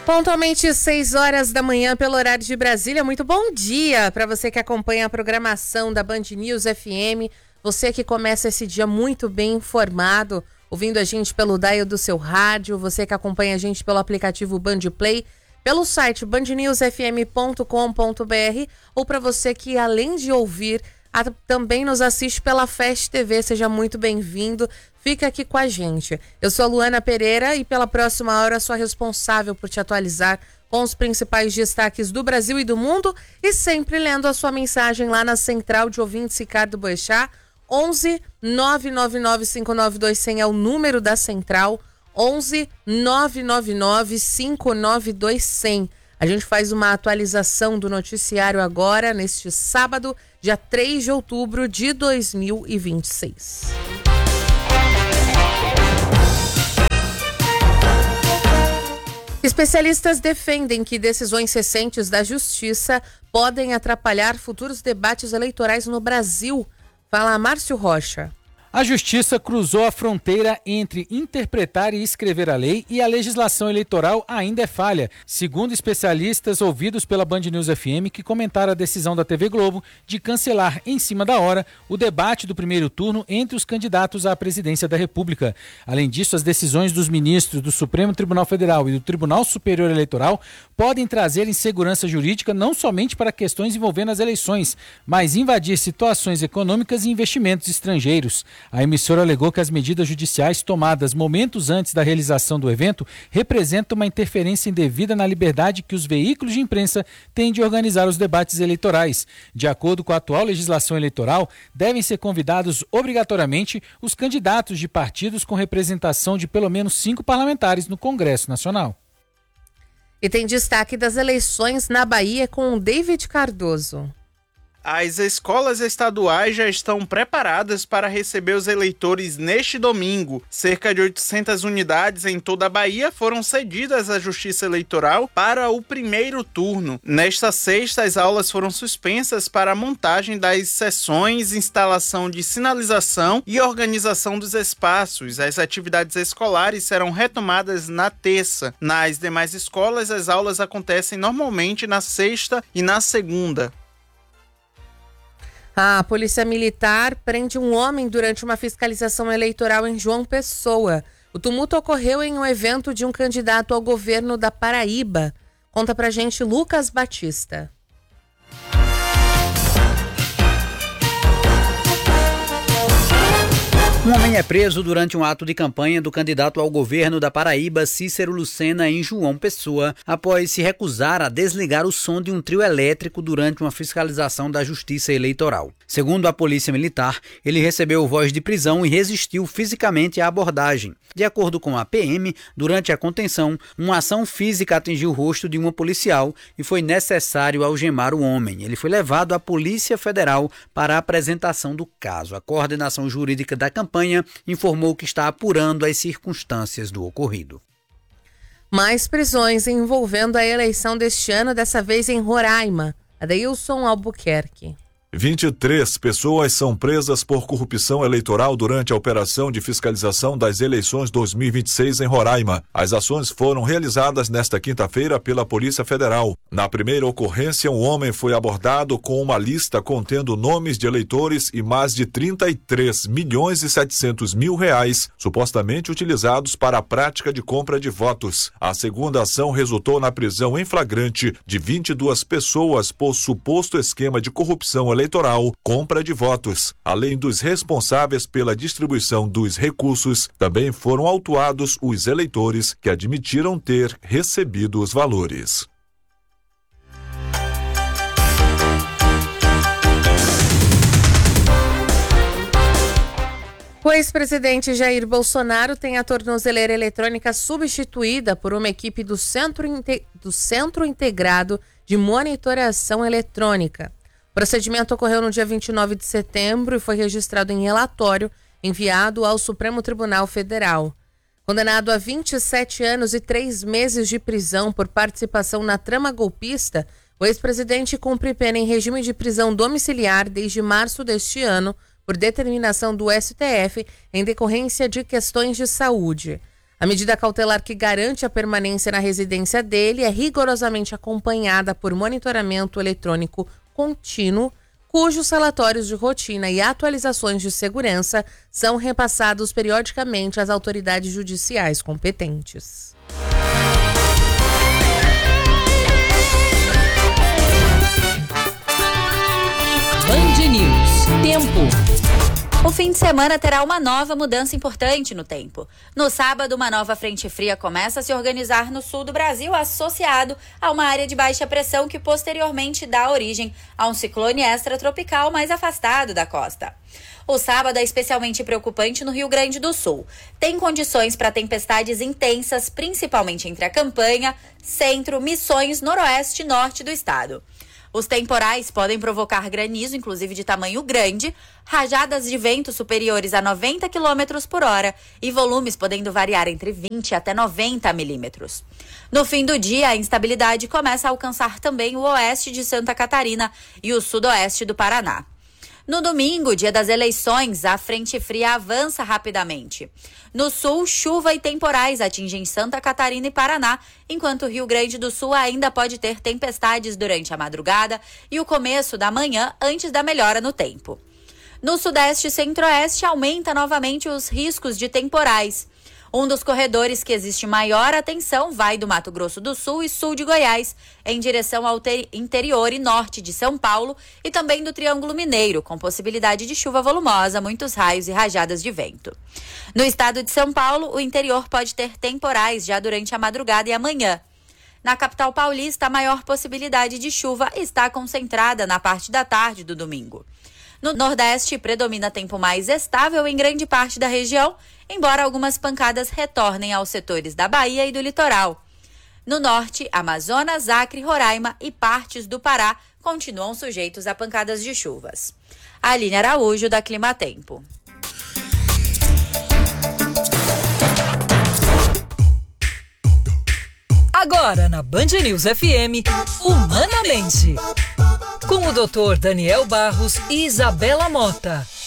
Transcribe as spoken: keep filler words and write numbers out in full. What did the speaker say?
Pontualmente seis horas da manhã pelo horário de Brasília. Muito bom dia para você que acompanha a programação da Band News F M. Você que começa esse dia muito bem informado, ouvindo a gente pelo dial do seu rádio. Você que acompanha a gente pelo aplicativo Band Play, pelo site band news f m ponto com ponto b r, ou para você que, além de ouvir, a, também nos assiste pela Fast T V. Seja muito bem-vindo. Fica aqui com a gente. Eu sou a Luana Pereira e pela próxima hora sou a responsável por te atualizar com os principais destaques do Brasil e do mundo, e sempre lendo a sua mensagem lá na Central de Ouvintes Ricardo Boechat. onze nove nove nove cinco nove dois zero zero é o número da Central. onze nove nove nove cinco nove dois zero zero. A gente faz uma atualização do noticiário agora, neste sábado, dia três de outubro de dois mil e vinte e seis. Especialistas defendem que decisões recentes da Justiça podem atrapalhar futuros debates eleitorais no Brasil. Fala Márcio Rocha. A Justiça cruzou a fronteira entre interpretar e escrever a lei e a legislação eleitoral ainda é falha, segundo especialistas ouvidos pela Band News F M, que comentaram a decisão da T V Globo de cancelar em cima da hora o debate do primeiro turno entre os candidatos à presidência da República. Além disso, as decisões dos ministros do Supremo Tribunal Federal e do Tribunal Superior Eleitoral podem trazer insegurança jurídica não somente para questões envolvendo as eleições, mas invadir situações econômicas e investimentos estrangeiros. A emissora alegou que as medidas judiciais tomadas momentos antes da realização do evento representam uma interferência indevida na liberdade que os veículos de imprensa têm de organizar os debates eleitorais. De acordo com a atual legislação eleitoral, devem ser convidados obrigatoriamente os candidatos de partidos com representação de pelo menos cinco parlamentares no Congresso Nacional. E tem destaque das eleições na Bahia com o David Cardoso. As escolas estaduais já estão preparadas para receber os eleitores neste domingo. Cerca de oitocentas unidades em toda a Bahia foram cedidas à Justiça Eleitoral para o primeiro turno. Nesta sexta, as aulas foram suspensas para a montagem das sessões, instalação de sinalização e organização dos espaços. As atividades escolares serão retomadas na terça. Nas demais escolas, as aulas acontecem normalmente na sexta e na segunda. A Polícia Militar prende um homem durante uma fiscalização eleitoral em João Pessoa. O tumulto ocorreu em um evento de um candidato ao governo da Paraíba. Conta pra gente Lucas Batista. Um homem é preso durante um ato de campanha do candidato ao governo da Paraíba, Cícero Lucena, em João Pessoa, após se recusar a desligar o som de um trio elétrico durante uma fiscalização da Justiça Eleitoral. Segundo a Polícia Militar, ele recebeu voz de prisão e resistiu fisicamente à abordagem. De acordo com a P M, durante a contenção, uma ação física atingiu o rosto de uma policial e foi necessário algemar o homem. Ele foi levado à Polícia Federal para a apresentação do caso. A coordenação jurídica da campanha informou que está apurando as circunstâncias do ocorrido. Mais prisões envolvendo a eleição deste ano, dessa vez em Roraima. Adeilson Albuquerque. vinte e três pessoas são presas por corrupção eleitoral durante a operação de fiscalização das eleições dois mil e vinte e seis em Roraima. As ações foram realizadas nesta quinta-feira pela Polícia Federal. Na primeira ocorrência, um homem foi abordado com uma lista contendo nomes de eleitores e mais de trinta e três milhões e setecentos mil reais, supostamente utilizados para a prática de compra de votos. A segunda ação resultou na prisão em flagrante de vinte e duas pessoas por suposto esquema de corrupção eleitoral. eleitoral, compra de votos. Além dos responsáveis pela distribuição dos recursos, também foram autuados os eleitores que admitiram ter recebido os valores. O ex-presidente Jair Bolsonaro tem a tornozeleira eletrônica substituída por uma equipe do Centro, Inte- do Centro Integrado de Monitoração Eletrônica. O procedimento ocorreu no dia vinte e nove de setembro e foi registrado em relatório enviado ao Supremo Tribunal Federal. Condenado a vinte e sete anos e três meses de prisão por participação na trama golpista, o ex-presidente cumpre pena em regime de prisão domiciliar desde março deste ano, por determinação do S T F em decorrência de questões de saúde. A medida cautelar que garante a permanência na residência dele é rigorosamente acompanhada por monitoramento eletrônico contínuo, cujos relatórios de rotina e atualizações de segurança são repassados periodicamente às autoridades judiciais competentes. Band News. Tempo. O fim de semana terá uma nova mudança importante no tempo. No sábado, uma nova frente fria começa a se organizar no sul do Brasil, associado a uma área de baixa pressão que posteriormente dá origem a um ciclone extratropical mais afastado da costa. O sábado é especialmente preocupante no Rio Grande do Sul. Tem condições para tempestades intensas, principalmente entre a Campanha, Centro, Missões, Noroeste e Norte do estado. Os temporais podem provocar granizo, inclusive de tamanho grande, rajadas de vento superiores a noventa quilômetros por hora e volumes podendo variar entre vinte até noventa milímetros. No fim do dia, a instabilidade começa a alcançar também o oeste de Santa Catarina e o sudoeste do Paraná. No domingo, dia das eleições, a frente fria avança rapidamente. No sul, chuva e temporais atingem Santa Catarina e Paraná, enquanto o Rio Grande do Sul ainda pode ter tempestades durante a madrugada e o começo da manhã antes da melhora no tempo. No sudeste e centro-oeste, aumenta novamente os riscos de temporais. Um dos corredores que existe maior atenção vai do Mato Grosso do Sul e sul de Goiás, em direção ao interior e norte de São Paulo e também do Triângulo Mineiro, com possibilidade de chuva volumosa, muitos raios e rajadas de vento. No estado de São Paulo, o interior pode ter temporais já durante a madrugada e amanhã. Na capital paulista, a maior possibilidade de chuva está concentrada na parte da tarde do domingo. No Nordeste, predomina tempo mais estável em grande parte da região, embora algumas pancadas retornem aos setores da Bahia e do litoral. No Norte, Amazonas, Acre, Roraima e partes do Pará continuam sujeitos a pancadas de chuvas. Aline Araújo, da Climatempo. Agora na Band News F M, Humanamente, com o doutor Daniel Barros e Isabela Mota.